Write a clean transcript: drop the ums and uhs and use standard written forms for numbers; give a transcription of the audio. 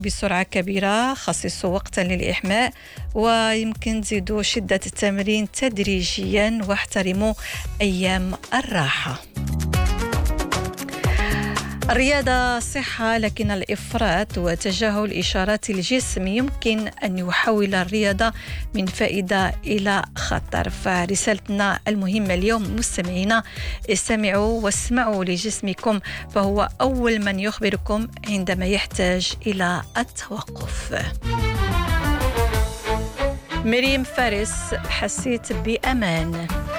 بسرعة كبيرة، خصصوا وقتا للإحماء، ويمكن تزيدوا شدة التمرين تدريجيا، واحترموا أيام الراحة. الرياضة صحة، لكن الإفراط وتجاهل إشارات الجسم يمكن أن يحول الرياضة من فائدة إلى خطر. فرسالتنا المهمة اليوم مستمعينا، استمعوا واسمعوا لجسمكم، فهو أول من يخبركم عندما يحتاج إلى التوقف. مريم فارس، حسيت بأمان.